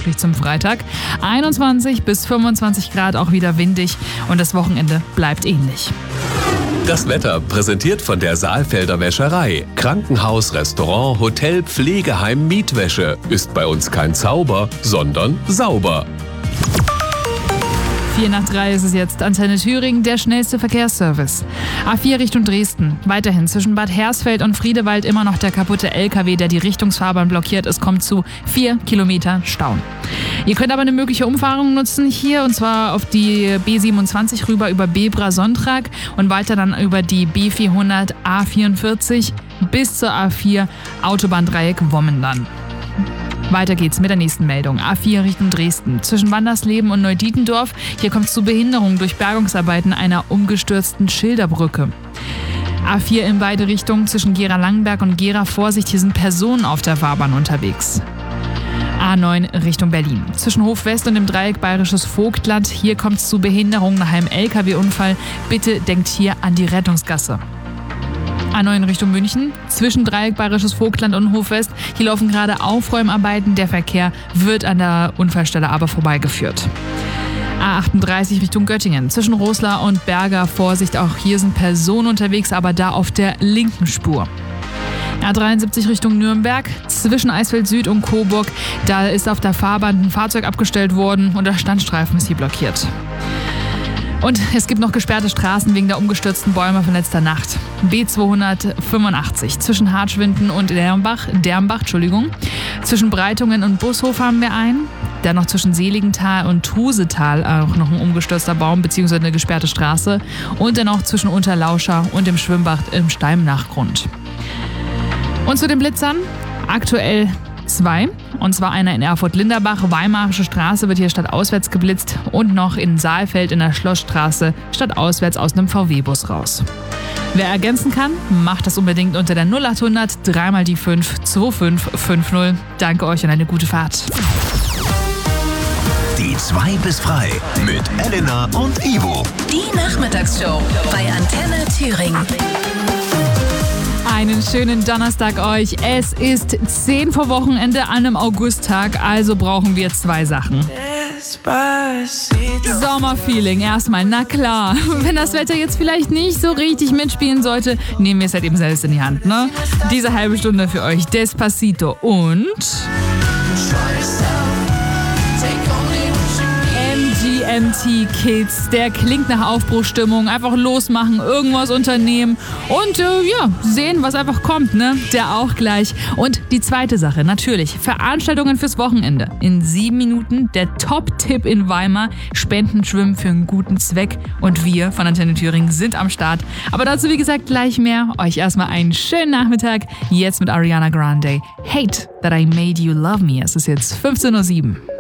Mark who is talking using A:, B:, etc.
A: pünktlich zum Freitag. 21 bis 25 Grad, auch wieder windig und das Wochenende bleibt ähnlich.
B: Das Wetter präsentiert von der Saalfelder Wäscherei. Krankenhaus, Restaurant, Hotel, Pflegeheim, Mietwäsche. Ist bei uns kein Zauber, sondern sauber.
A: 4:03 ist es jetzt. Antenne Thüringen, der schnellste Verkehrsservice. A4 Richtung Dresden. Weiterhin zwischen Bad Hersfeld und Friedewald immer noch der kaputte LKW, der die Richtungsfahrbahn blockiert. Es kommt zu 4 Kilometer Stau. Ihr könnt aber eine mögliche Umfahrung nutzen hier, und zwar auf die B27 rüber über Bebra-Sonntag und weiter dann über die B400 A44 bis zur A4 Autobahndreieck Wommen. Weiter geht's mit der nächsten Meldung. A4 Richtung Dresden. Zwischen Wandersleben und Neudietendorf. Hier kommt es zu Behinderungen durch Bergungsarbeiten einer umgestürzten Schilderbrücke. A4 in beide Richtungen zwischen Gera-Langenberg und Gera. Vorsicht, hier sind Personen auf der Fahrbahn unterwegs. A9 Richtung Berlin. Zwischen Hofwest und dem Dreieck Bayerisches Vogtland. Hier kommt es zu Behinderungen nach einem LKW-Unfall. Bitte denkt hier an die Rettungsgasse. A9 Richtung München, zwischen Dreieck Bayerisches Vogtland und Hofwest. Hier laufen gerade Aufräumarbeiten. Der Verkehr wird an der Unfallstelle aber vorbeigeführt. A38 Richtung Göttingen, zwischen Roslar und Berger. Vorsicht, auch hier sind Personen unterwegs, aber da auf der linken Spur. A73 Richtung Nürnberg, zwischen Eisfeld Süd und Coburg. Da ist auf der Fahrbahn ein Fahrzeug abgestellt worden und der Standstreifen ist hier blockiert. Und es gibt noch gesperrte Straßen wegen der umgestürzten Bäume von letzter Nacht. B285 zwischen Hartschwinden und Dermbach. Zwischen Breitungen und Bushof haben wir einen. Dann noch zwischen Seligenthal und Trusetal auch noch ein umgestürzter Baum bzw. eine gesperrte Straße. Und dann auch zwischen Unterlauscha und dem Schwimmbad im Steimnachgrund. Und zu den Blitzern. Aktuell 2, und zwar einer in Erfurt-Linderbach, Weimarische Straße wird hier stadtauswärts geblitzt und noch in Saalfeld in der Schlossstraße stadtauswärts aus einem VW-Bus raus. Wer ergänzen kann, macht das unbedingt unter der 0800 3 die 5 2550. Danke euch und eine gute Fahrt.
C: Die 2 bis frei mit Elena und Ivo.
D: Die Nachmittagsshow bei Antenne Thüringen.
A: Einen schönen Donnerstag euch. Es ist 10 vor Wochenende an einem Augusttag, also brauchen wir 2 Sachen. Sommerfeeling erstmal, na klar. Wenn das Wetter jetzt vielleicht nicht so richtig mitspielen sollte, nehmen wir es halt eben selbst in die Hand, ne? Diese halbe Stunde für euch Despacito und MGMT Kids, der klingt nach Aufbruchsstimmung, einfach losmachen, irgendwas unternehmen und sehen, was einfach kommt, ne? Der auch gleich. Und die zweite Sache, natürlich, Veranstaltungen fürs Wochenende. In 7 Minuten der Top-Tipp in Weimar, Spendenschwimmen für einen guten Zweck und wir von Antenne Thüringen sind am Start. Aber dazu, wie gesagt, gleich mehr. Euch erstmal einen schönen Nachmittag, jetzt mit Ariana Grande. Hate that I made you love me. Es ist jetzt 15:07 Uhr.